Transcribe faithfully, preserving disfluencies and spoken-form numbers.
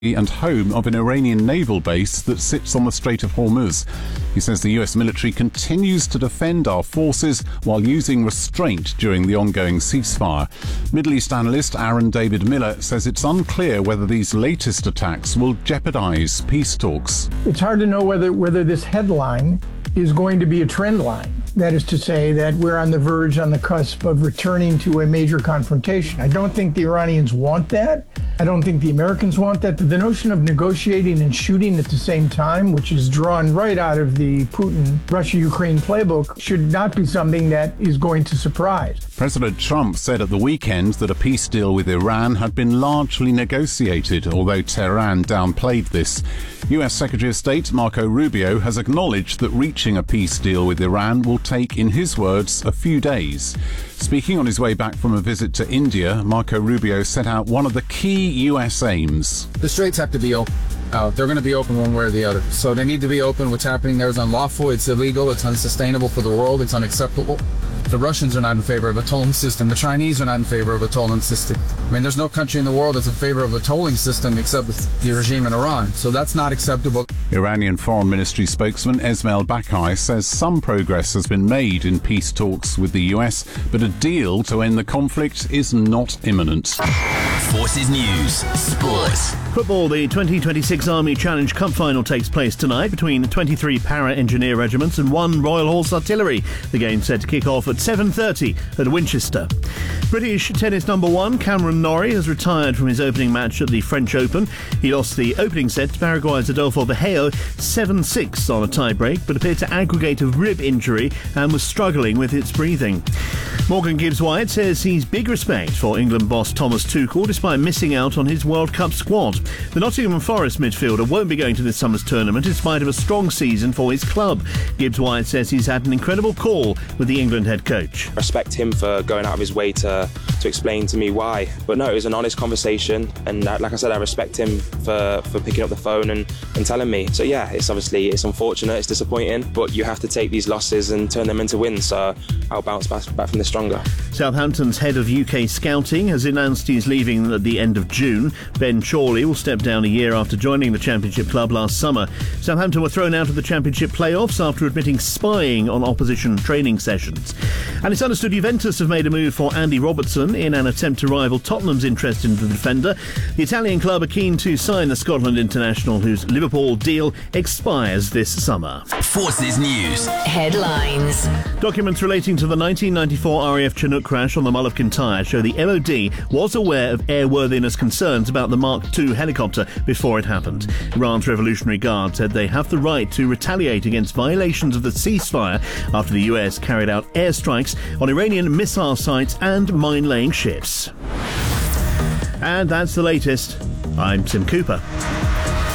and home of an Iranian naval base that sits on the Strait of Hormuz. He says the U S military continues to defend our forces while using restraint during the ongoing ceasefire. Middle East analyst Aaron David Miller says it's unclear whether these latest attacks will jeopardize peace talks. It's hard to know whether whether this headline is going to be a trend line. That is to say that we're on the verge, on the cusp of returning to a major confrontation. I don't think the Iranians want that. I don't think the Americans want that. But the notion of negotiating and shooting at the same time, which is drawn right out of the Putin Russia-Ukraine playbook, should not be something that is going to surprise. President Trump said at the weekend that a peace deal with Iran had been largely negotiated, although Tehran downplayed this. U S Secretary of State Marco Rubio has acknowledged that reaching a peace deal with Iran will take, in his words, a few days. Speaking on his way back from a visit to India, Marco Rubio set out one of the key U S aims. The straits have to be open. Uh, they're going to be open one way or the other. So they need to be open. What's happening there is unlawful, it's illegal, it's unsustainable for the world, it's unacceptable. The Russians are not in favor of a tolling system. The Chinese are not in favor of a tolling system. I mean, there's no country in the world that's in favor of a tolling system except the regime in Iran. So that's not acceptable. Iranian Foreign Ministry spokesman Esmail Bakai says some progress has been made in peace talks with the U S, but a deal to end the conflict is not imminent. Forces News Sport. Football, the twenty twenty-six Army Challenge Cup final takes place tonight between twenty-three para-engineer regiments and one Royal Horse Artillery. The game's set to kick off at seven thirty at Winchester. British tennis number one Cameron Norrie has retired from his opening match at the French Open. He lost the opening set to Paraguay's Adolfo Vergeo seven six on a tie-break, but appeared to aggravate a rib injury and was struggling with its breathing. Morgan Gibbs-White says he's big respect for England boss Thomas Tuchel despite missing out on his World Cup squad. The Nottingham Forest midfielder won't be going to this summer's tournament in spite of a strong season for his club. Gibbs-White says he's had an incredible call with the England head coach. I respect him for going out of his way to, to explain to me why. But no, it was an honest conversation, and like I said, I respect him for, for picking up the phone and, and telling me. So yeah, it's obviously it's unfortunate, it's disappointing, but you have to take these losses and turn them into wins. So I'll bounce back, back from this stronger. Southampton's head of U K scouting has announced he's leaving at the end of June. Ben Chorley will step down a year after joining the Championship club last summer. Southampton were thrown out of the Championship playoffs after admitting spying on opposition training sessions. And it's understood Juventus have made a move for Andy Robertson in an attempt to rival Tottenham's interest in the defender. The Italian club are keen to sign the Scotland international, whose Liverpool deal expires this summer. Forces News Headlines. Documents relating to the nineteen ninety-four R A F Chinook crash on the Mull of Kintyre show the M O D was aware of airworthiness concerns about the Mark two helicopter before it happened. Iran's Revolutionary Guard said they have the right to retaliate against violations of the ceasefire after the U S carried out airstrikes on Iranian missile sites and mine-laying ships. And that's the latest. I'm Tim Cooper.